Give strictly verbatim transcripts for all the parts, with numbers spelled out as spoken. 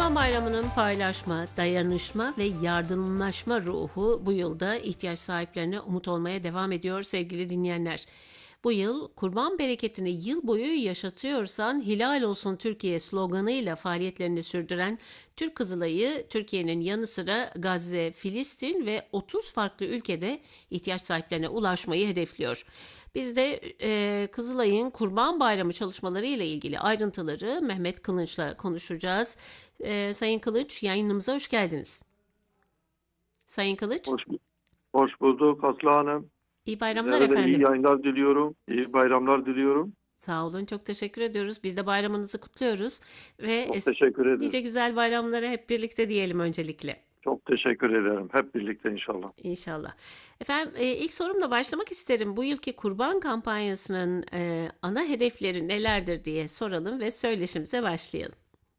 Kurban Bayramı'nın paylaşma, dayanışma ve yardımlaşma ruhu bu yılda ihtiyaç sahiplerine umut olmaya devam ediyor sevgili dinleyenler. Bu yıl kurban bereketini yıl boyu yaşatıyorsan hilal olsun Türkiye sloganıyla faaliyetlerini sürdüren Türk Kızılay'ı Türkiye'nin yanı sıra Gazze, Filistin ve otuz farklı ülkede ihtiyaç sahiplerine ulaşmayı hedefliyor. Biz de e, Kızılay'ın Kurban Bayramı çalışmaları ile ilgili ayrıntıları Mehmet Kılınç'la konuşacağız. E, Sayın Kılıç, yayınımıza hoş geldiniz. Sayın Kılıç, Hoş, hoş bulduk Aslı Hanım. iyi bayramlar Sizlere de iyi efendim. yayınlar diliyorum. İyi bayramlar diliyorum. Sağ olun, çok teşekkür ediyoruz. Biz de bayramınızı kutluyoruz ve Çok es- teşekkür ederim. nice güzel bayramları hep birlikte diyelim öncelikle. Çok teşekkür ederim. Hep birlikte inşallah. İnşallah. Efendim e, ilk sorumla başlamak isterim. Bu yılki kurban kampanyasının e, ana hedefleri nelerdir diye soralım ve söyleşimize başlayalım.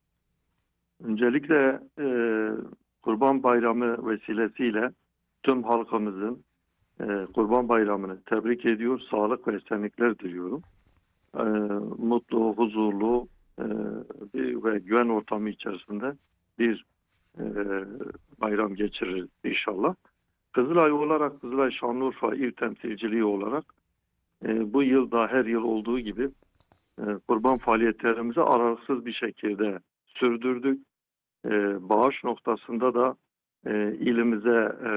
Öncelikle e, Kurban Bayramı vesilesiyle tüm halkımızın e, Kurban Bayramı'nı tebrik ediyor. Sağlık ve esenlikler diliyorum. E, mutlu, huzurlu e, bir ve güven ortamı içerisinde bir e, bayram geçirir inşallah. Kızılay olarak, Kızılay Şanlıurfa İl Temsilciliği olarak e, bu yıl da her yıl olduğu gibi e, kurban faaliyetlerimizi aralıksız bir şekilde sürdürdük. E, bağış noktasında da e, ilimize, e,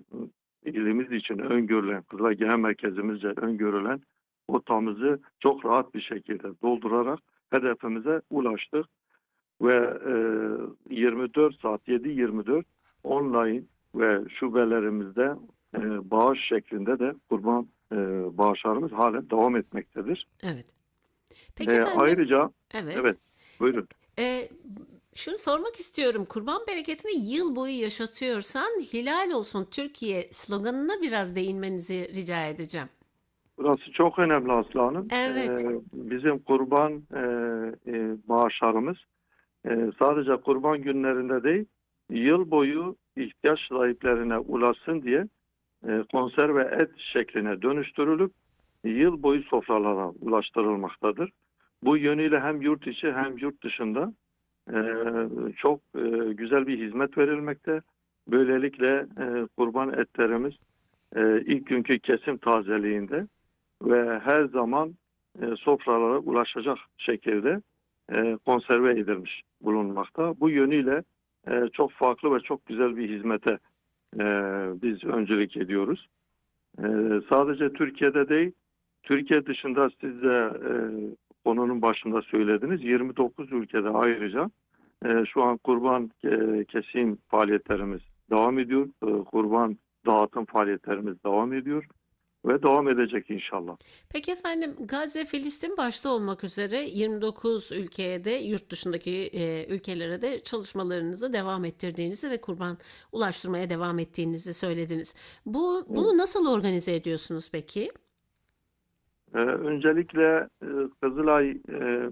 ilimiz için öngörülen, Kızılay Genel Merkezimizce öngörülen kotamızı çok rahat bir şekilde doldurarak hedefimize ulaştık. Ve e, yirmi dört saat yedi yirmi dört online ve şubelerimizde e, bağış şeklinde de kurban e, bağışlarımız halen devam etmektedir. Evet. E, Peki efendim, ayrıca evet. evet, buyurun. E, Şunu sormak istiyorum. Kurban bereketini yıl boyu yaşatıyorsan hilal olsun Türkiye sloganına biraz değinmenizi rica edeceğim. Burası çok önemli Aslı Hanım. E, Evet. bizim kurban e, e, bağışlarımız e, sadece kurban günlerinde değil, yıl boyu ihtiyaç sahiplerine ulaşsın diye e, konserve et şekline dönüştürülüp yıl boyu sofralara ulaştırılmaktadır. Bu yönüyle hem yurt içi hem yurt dışında e, çok e, güzel bir hizmet verilmekte. Böylelikle e, kurban etlerimiz e, ilk günkü kesim tazeliğinde ve her zaman e, sofralara ulaşacak şekilde e, konserve edilmiş bulunmakta. Bu yönüyle e, çok farklı ve çok güzel bir hizmete e, biz öncülük ediyoruz. E, sadece Türkiye'de değil, Türkiye dışında siz de e, konunun başında söylediniz. yirmi dokuz ülkede ayrıca e, şu an kurban e, kesim faaliyetlerimiz devam ediyor. E, kurban dağıtım faaliyetlerimiz devam ediyor ve devam edecek inşallah. Peki efendim Gazze, Filistin başta olmak üzere yirmi dokuz ülkeye de yurt dışındaki e, ülkelere de çalışmalarınızı devam ettirdiğinizi ve kurban ulaştırmaya devam ettiğinizi söylediniz. Bu bunu nasıl organize ediyorsunuz peki? Ee, öncelikle e, Kızılay e,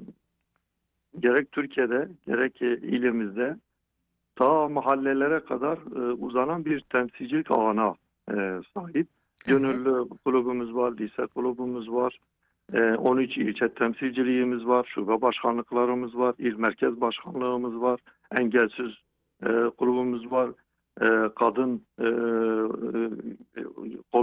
gerek Türkiye'de gerek e, ilimizde ta mahallelere kadar e, uzanan bir temsilcilik ağına e, sahip. Evet. Gönüllü kulübümüz var, lise kulübümüz var, e, on üç ilçe temsilciliğimiz var, şube başkanlıklarımız var, il merkez başkanlığımız var, engelsiz e, kulübümüz var, e, kadın e, e,